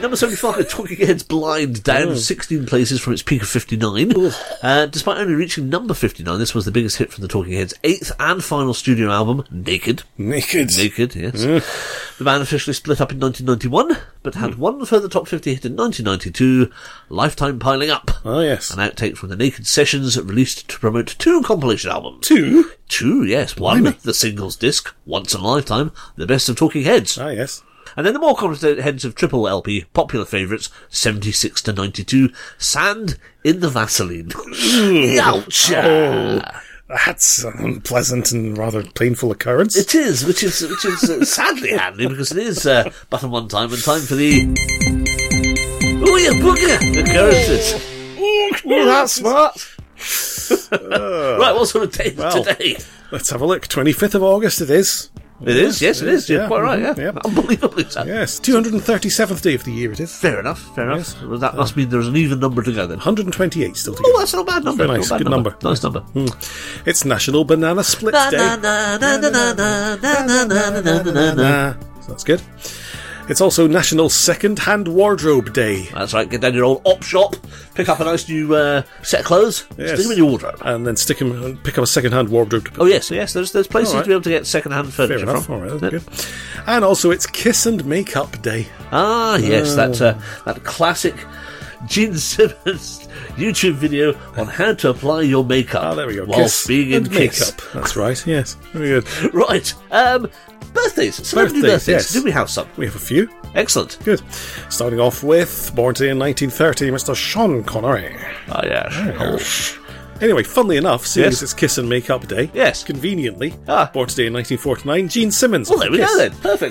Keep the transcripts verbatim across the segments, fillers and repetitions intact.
number seventy-five, Talking Heads Blind, down Oh. sixteen places from its peak of fifty-nine. Uh, despite only reaching number fifty-nine, this was the biggest hit from the Talking Heads' eighth and final studio album, Naked. Naked. Naked, yes. The band officially split up in nineteen ninety-one, but had one further top fifty hit in nineteen ninety-two, Lifetime Piling Up. Oh, yes. An outtake from the Naked Sessions released to promote two compilation albums. Two? Two, yes. One, Blimey. the singles disc, Once in a Lifetime, The Best of Talking Heads. Ah, yes. And then the more comprehensive triple L P, popular favourites, seventy-six to ninety-two, Sand in the Vaseline. Ouch! Oh, that's an unpleasant and rather painful occurrence. It is, which is which is uh, sadly handy, because it is uh, button one time and time for the... Oh, yeah, booger! Occurrences. Oh, that's smart. Right, what sort of day is well, today? Let's have a look. twenty-fifth of August it is. It is, yes, it is. You're Yeah. quite right, yeah. Yep. Unbelievably sad. Yes, two hundred thirty-seventh day of the year it is. Fair enough, fair enough. Yes. Well, that must mean there's an even number to go then. one hundred twenty-eight still to Oh, go. that's not a bad number. Very nice, Not a bad good number. Nice number. It's National Banana Split Na, Day. na, na, na, na, na, na, na, na, na, na, na. Nah, so that's good. It's also National Second-Hand Wardrobe Day. That's right, get down to your old op shop, pick up a nice new uh, set of clothes, Yes. stick them in your wardrobe. And then stick 'em, pick up a second-hand wardrobe to put Oh yes, yes, there's there's places All right. to be able to get second-hand furniture Fair enough, from. all right, Yep. that's good. And also it's Kiss and Makeup Day. Ah, yes, that uh, that classic Gene Simmons YouTube video on how to apply your makeup Ah, there we go. whilst Kiss being in and Kiss. Makeup. That's right, yes. Very good. Right, um, birthdays, celebrity Birthdays, birthdays. yes. Do we have some? We have a few. Excellent. Good. Starting off with, born today in nineteen thirty, Mister Sean Connery. Oh yes. Anyway, funnily enough, seeing Yes. as it's Kiss and Makeup Day, Yes. conveniently, Ah. born today in nineteen forty-nine, Gene Simmons. Well, of there we Kiss. go then.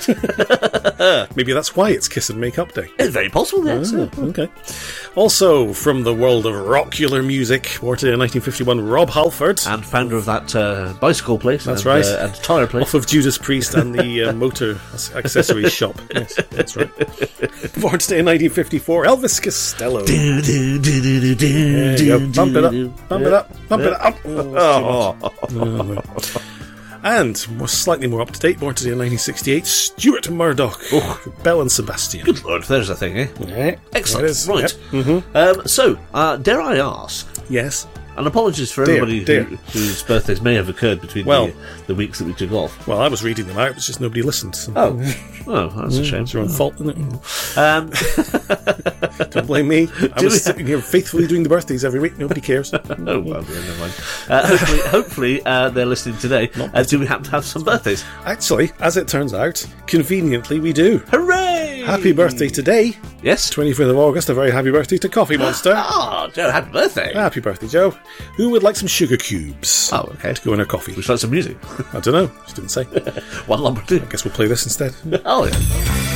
Perfect. Maybe that's why it's Kiss and Makeup Day. It's very possible, yes. Oh, okay. Also, from the world of rockular music, born today in nineteen fifty-one, Rob Halford. And founder of that uh, bicycle place. That's and, right. Uh, and tyre place. Off of Judas Priest and the uh, motor accessories shop. Yes, that's right. Born today in nineteen fifty-four, Elvis Costello. Do, do, do, do, do, do, There you go. Bump it up, do. bump it up, bump it up. Oh, that's too Oh. much. And more, slightly more up to date, born today in nineteen sixty-eight, Stuart Murdoch. Belle and Sebastian. Good lord, there's a thing, eh? Right. Excellent. There it is. Right. Yep. Um, so, uh, dare I ask, Yes. and apologies for Dare, everybody dare. Who, whose birthdays may have occurred between Well- the, the weeks that we took off. Well, I was reading them out, it was just nobody listened. So. Oh, oh, that's a shame. It's your own fault, isn't it? Um, Don't blame me. I Do was we- sitting here faithfully doing the birthdays every week. Nobody cares. oh, well, yeah, never mind. Uh, hopefully, hopefully uh, they're listening today. Uh, do we happen to have some birthdays? Actually, as it turns out, conveniently we do. Hooray! Happy birthday today, Yes? twenty-fifth of August. A very happy birthday to Coffee Monster. Oh, Joe, happy birthday. Happy birthday, Joe. Who would like some sugar cubes? Oh, okay. To go in her coffee. Would you like some music? I don't know. She didn't say. One lumber two. I guess we'll play this instead. Oh, yeah.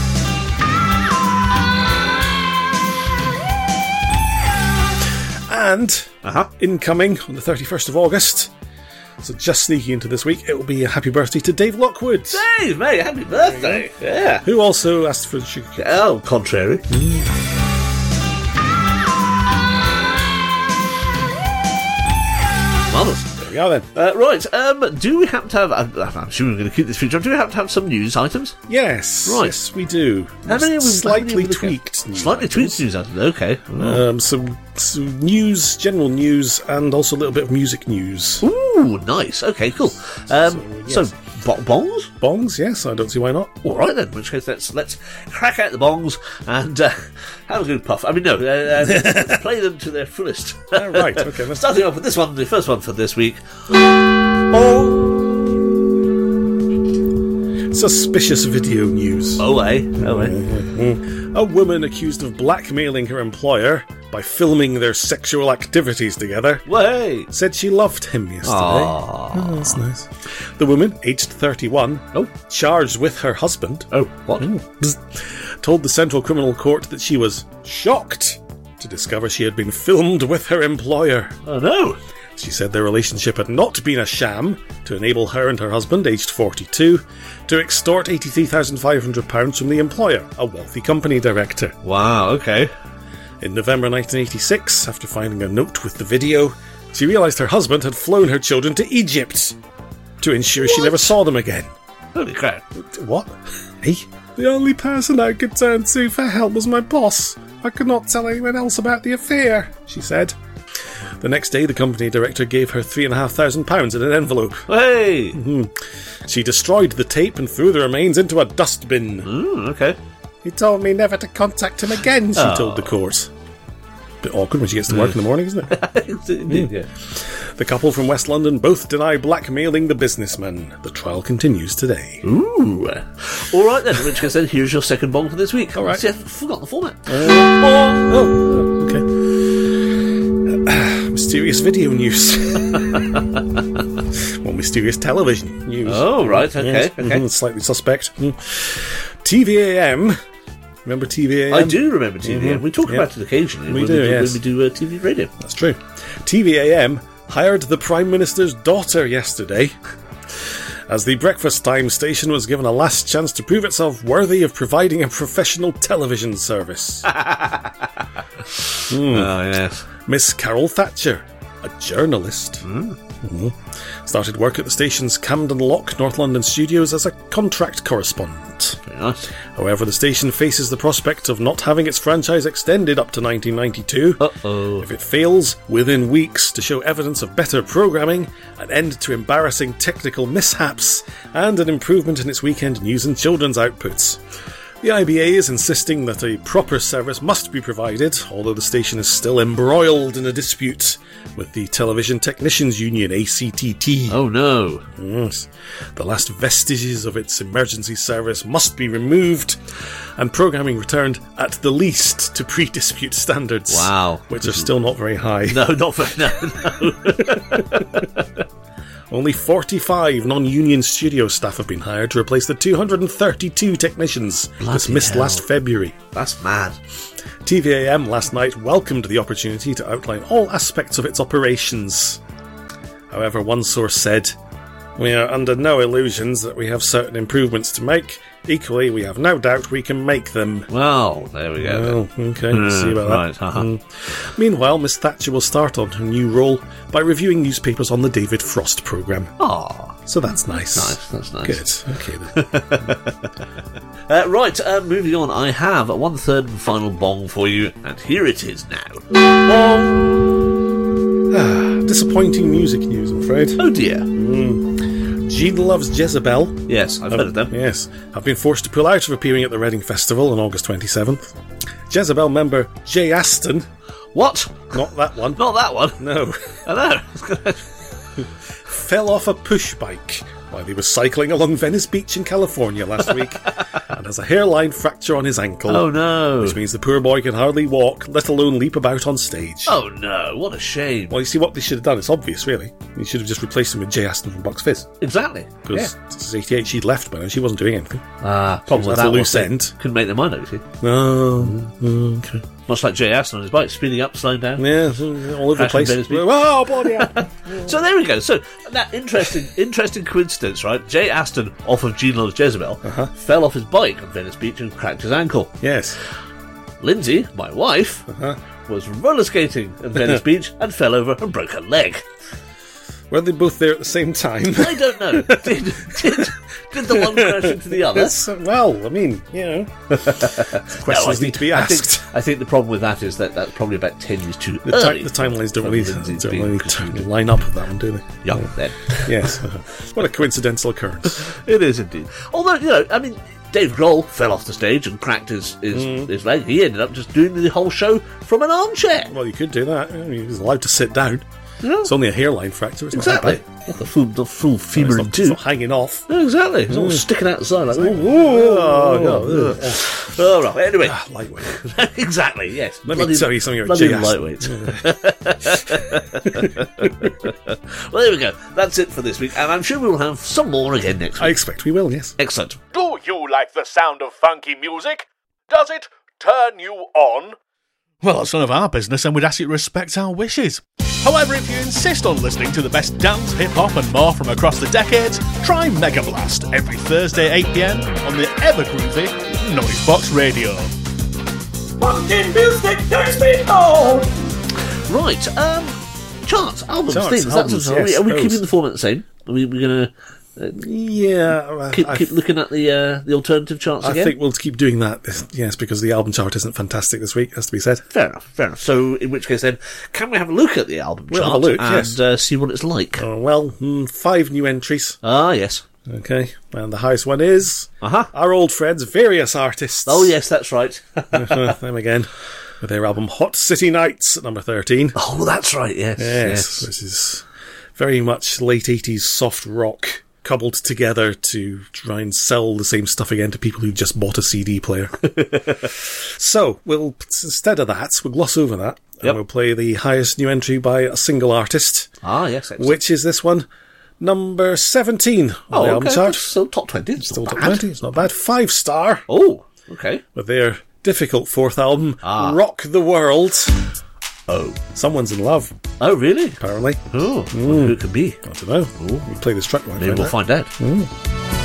And Uh-huh. incoming on the thirty-first of August, so just sneaking into this week, it will be a happy birthday to Dave Lockwood, Dave, mate, happy birthday. Yeah. who also asked for the sugar cube. Oh, contrary. Marvellous. There we are then. Uh, right, um, do we happen to have... I'm, I'm sure we're going to keep this feature on. Do we happen to have some news items? Yes. Right. Yes, we do. How many have we- how many Slightly have we looked at? tweaked. news Slightly items. tweaked news items. Okay. Um, some, some news, general news, and also a little bit of music news. Ooh, nice. Okay, cool. Um, so, yes. bo- bongs? Bongs, yes, I don't see why not. All right then. In which case, let's let's crack out the bongs and uh, have a good puff. I mean, no, uh, uh, play them to their fullest. Oh, right, okay. Let's Starting off with this one, the first one for this week. Oh, Suspicious video news. oh, eh, oh, eh. A woman accused of blackmailing her employer by filming their sexual activities together Way. said she loved him yesterday. Aww. Oh, that's nice. The woman, aged thirty-one, Oh, charged with her husband, oh, what? bzz, told the Central Criminal Court that she was shocked to discover she had been filmed with her employer. Oh no. She said their relationship had not been a sham to enable her and her husband, aged forty-two, to extort eighty-three thousand five hundred pounds from the employer, a wealthy company director. Wow. Okay. In November nineteen eighty-six, after finding a note with the video, she realised her husband had flown her children to Egypt to ensure she What? never saw them again. Holy crap. What? Hey? The only person I could turn to for help was my boss. I could not tell anyone else about the affair, she said. The next day, the company director gave her three and a half thousand pounds in an envelope. Hey! Mm-hmm. She destroyed the tape and threw the remains into a dustbin. Mm, okay. He told me never to contact him again, she oh. told the court. Bit awkward when she gets to work in the morning, isn't it? Indeed, yeah. The couple from West London both deny blackmailing the businessman. The trial continues today. Ooh. All right then, in which case then, here's your second bong for this week. All right. See, I forgot the format. Uh, oh, okay. Uh, mysterious video news. Well, mysterious television news. Oh, right, okay, yes. okay. Mm-hmm. Slightly suspect. Mm. T V A M. Remember T V A M? I do remember T V A M. Mm-hmm. We talk yeah. about it occasionally We when, do, we do, yes. when we do uh, T V radio. That's true. T V A M hired the Prime Minister's daughter yesterday, as the Breakfast Time station was given a last chance to prove itself worthy of providing a professional television service. mm. Oh, yes. Miss Carol Thatcher, a journalist, Mm. mm-hmm. started work at the station's Camden Lock, North London studios as a contract correspondent. Very nice. However, the station faces the prospect of not having its franchise extended up to nineteen ninety-two. Uh-oh. If it fails within weeks to show evidence of better programming, an end to embarrassing technical mishaps, and an improvement in its weekend news and children's outputs. The I B A is insisting that a proper service must be provided, although the station is still embroiled in a dispute with the Television Technicians Union, A C T T. Oh, no. Yes. The last vestiges of its emergency service must be removed, and programming returned at the least to pre-dispute standards. Wow. Which are still not very high. No, not very... No, no. Only forty-five non-union studio staff have been hired to replace the two hundred thirty-two technicians Bloody dismissed hell. last February. That's mad. T V A M last night welcomed the opportunity to outline all aspects of its operations. However, one source said, "We are under no illusions that we have certain improvements to make. Equally, we have no doubt we can make them." Well, there we go. Well, okay, we'll see about right, that. uh-huh. Mm. Meanwhile, Miss Thatcher will start on her new role by reviewing newspapers on the David Frost programme. Aw. So that's nice. Nice, that's nice. Good, okay then. Uh, right, uh, moving on, I have one third and final bong for you, and here it is now. Bong! Disappointing music news, I'm afraid. Oh dear. Mm. Gene Loves Jezebel. Yes, I've heard of them. Yes, have been forced to pull out of appearing at the Reading Festival on August twenty-seventh. Jezebel member Jay Aston. What? Not that one. Not that one. No. I know. Fell off a push bike while he was cycling along Venice Beach in California last week and has a hairline fracture on his ankle. Oh no. Which means the poor boy can hardly walk, let alone leap about on stage. Oh no, what a shame. Well, you see what they should have done? It's obvious, really. You should have just replaced him with Jay Aston from Bucks Fizz. Exactly. Because Yeah. since eighty-eight she'd left by now, she wasn't doing anything. Ah, problem with That's that a loose was they end. couldn't make their mind up, you see. Oh, okay. Much like Jay Aston on his bike, speeding up, slowing down. Yeah, all over the Crashing place. Venice Beach. Oh, bloody hell. So there we go. So that interesting, interesting coincidence, right? Jay Aston, off of Gene Loves Jezebel, Uh-huh. fell off his bike on Venice Beach and cracked his ankle. Yes. Lindsay, my wife, Uh-huh. was roller skating at Venice Beach and fell over and broke her leg. Were they both there at the same time? I don't know. Did did, did the one crash into the other? It's, uh, well, I mean, you know. Questions No, I need think- to be I asked. think, I think the problem with that is that that's probably about ten years too The, early. ti- the timelines don't for really, Lindsay's don't being really concluded. t- line up with that one, do they? Yeah, then. Yes. What a coincidental occurrence. It is indeed. Although, you know, I mean, Dave Grohl fell off the stage and cracked his, his, Mm. his leg. He ended up just doing the whole show from an armchair. Well, you could do that. I mean, he's allowed to sit down. Yeah. It's only a hairline fracture. It's Exactly. Not that bad. Like the full, the full femur It's in not, it's two. not hanging off. No, exactly. It's all sticking out the side like that. Oh, God. Oh, right. Anyway, Ah, lightweight. exactly, yes. Let me tell you something about bloody Jay Aston. lightweight. Well, there we go. That's it for this week, and I'm sure we'll have some more again next I week. expect we will, yes. Excellent. Do you like the sound of funky music? Does it turn you on? Well, that's none of our business, and we'd ask you to respect our wishes. However, if you insist on listening to the best dance, hip-hop and more from across the decades, try Mega Blast every Thursday eight p.m. on the ever-groovy Noisebox Radio. Funky music takes me home. Right, um, charts, albums, Charts, things. albums, that's are we, yes, are we those. keeping the format the same? Are we we're gonna Yeah, Keep, I, keep looking at the uh, the alternative charts I again? think we'll keep doing that. Yes, because the album chart isn't fantastic this week, has to be said. Fair enough, fair enough. So, in which case then, can we have a look at the album We'll chart have a look, and yes. uh, see what it's like? Uh, well, mm, five new entries. Ah, yes. Okay, and the highest one is Uh-huh. our old friends, Various Artists. Oh, yes, that's right. Them again, with their album Hot City Nights at number thirteen. Oh, that's right, yes. Yes, Yes. this is very much late eighties soft rock cobbled together to try and sell the same stuff again to people who just bought a C D player. So, we'll instead of that, we'll gloss over that, and Yep. we'll play the highest new entry by a single artist, Ah, yes, excellent. which is this one, number seventeen on Oh, the album okay. chart. Still top twenty. It's Still not top bad. twenty, it's not bad. Five star, Oh, okay. with their difficult fourth album, Ah. Rock the World. Oh. Someone's in love, Oh, really? apparently. Oh, wonder who it could be. I don't know. We'll play this track. Maybe we'll find out.